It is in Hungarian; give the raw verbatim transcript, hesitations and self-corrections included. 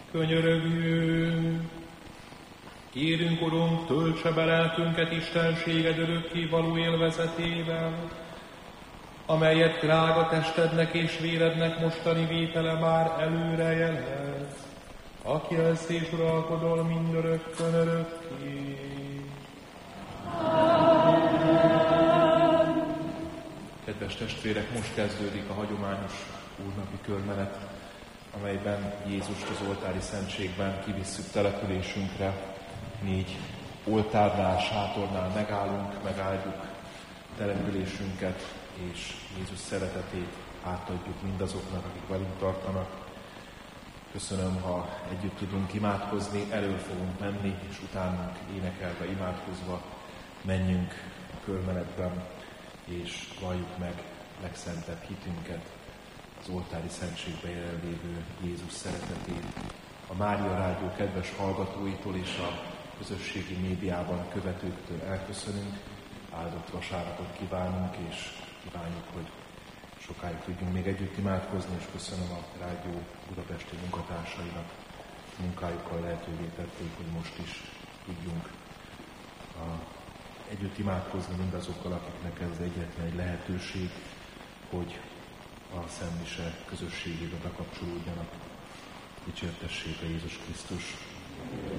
Könyörögjünk! Kérünk, Urunk, töltse be lelkünket istenséged örökké való élvezetével, amelyet drága testednek és vérednek mostani vétele már előre jelez, aki élsz és uralkodol mindörökkön örökké. Kedves testvérek, most kezdődik a hagyományos úrnapi körmenet, amelyben Jézust az oltári szentségben kivisszük településünkre. Négy oltárnál, sátornál megállunk, megáldjuk településünket, és Jézus szeretetét átadjuk mindazoknak, akik velünk tartanak. Köszönöm, ha együtt tudunk imádkozni, elől fogunk menni, és utánunk énekelve, imádkozva menjünk a körmenetben, és valljuk meg legszentebb hitünket, az oltári szentségben jelenlévő Jézus szeretetét. A Mária Rádió kedves hallgatóitól és a közösségi médiában a követőktől elköszönünk, áldott vasárnapot kívánunk, és kívánjuk, hogy sokáig tudjunk még együtt imádkozni, és köszönöm a rádió budapesti munkatársainak, munkájukkal lehetővé tették, hogy most is tudjunk a, együtt imádkozni mindazokkal, akiknek ez egyetlen egy lehetőség, hogy a Szentmise közösségébe bekapcsolódjanak. Dicsértessék a Jézus Krisztus!